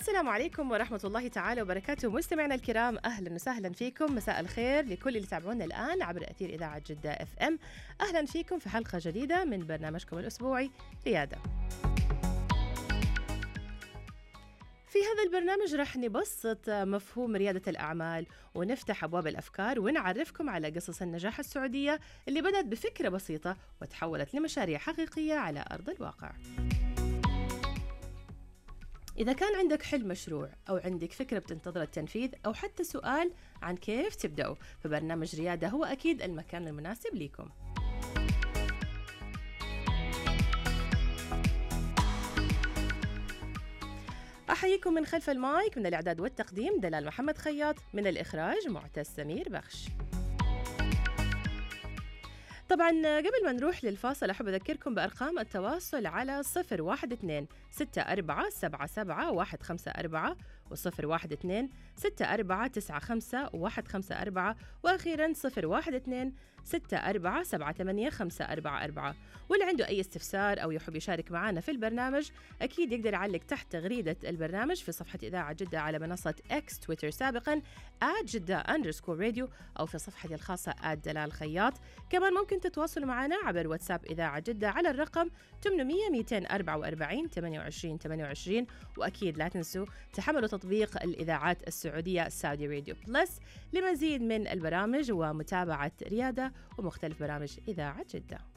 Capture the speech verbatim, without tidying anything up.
السلام عليكم ورحمة الله تعالى وبركاته. مستمعينا الكرام، أهلا وسهلا فيكم، مساء الخير لكل اللي تابعونا الآن عبر أثير إذاعة جدة اف ام. أهلا فيكم في حلقة جديدة من برنامجكم الأسبوعي ريادة. في هذا البرنامج رح نبسط مفهوم ريادة الأعمال ونفتح أبواب الأفكار ونعرفكم على قصص النجاح السعودية اللي بدأت بفكرة بسيطة وتحولت لمشاريع حقيقية على أرض الواقع. إذا كان عندك حلم مشروع أو عندك فكرة بتنتظر التنفيذ أو حتى سؤال عن كيف تبدأوا، فبرنامج ريادة هو أكيد المكان المناسب ليكم. أحييكم من خلف المايك، من الإعداد والتقديم دلال محمد خياط، من الإخراج معتز سمير بخش. طبعا قبل ما نروح للفاصل أحب أذكركم بأرقام التواصل على صفر واحد اثنين ستة أربعة سبعة سبعة واحد خمسة أربعة وصفر واحد اثنين ستة أربعة تسعة خمسة واحد خمسة أربعة، وأخيرا صفر واحد اثنين ستة أربعة سبعة ثمانية خمسة أربعة أربعة. واللي عنده أي استفسار أو يحب يشارك معنا في البرنامج أكيد يقدر يعلق تحت تغريدة البرنامج في صفحة إذاعة جدة على منصة إكس تويتر سابقا آت جدة أندرسكور راديو، أو في صفحتي الخاصة آت دلال خياط. كمان ممكن تتواصلوا معنا عبر واتساب إذاعة جدة على الرقم ثمانمية مئتين وأربعة وأربعين ثمانية وعشرين ثمانية وعشرين. وأكيد لا تنسوا تحملوا تطبيق الإذاعات السعودية سعودي راديو بلس لمزيد من البرامج ومتابعة ريادة ومختلف برامج إذاعة جدة.